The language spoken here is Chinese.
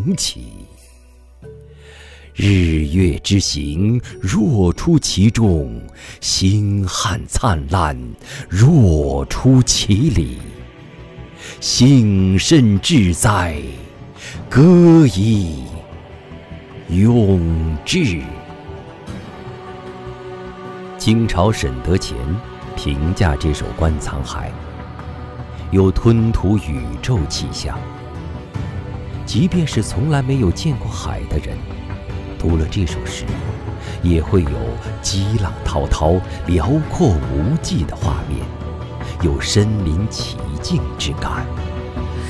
腾起。日月之行，若出其中；星汉灿烂，若出其里。幸甚至哉，歌以咏志。清朝沈德潜评价这首《观沧海》，有吞吐宇宙气象。即便是从来没有见过海的人，读了这首诗，也会有激浪滔滔、辽阔无际的画面，有身临其境之感。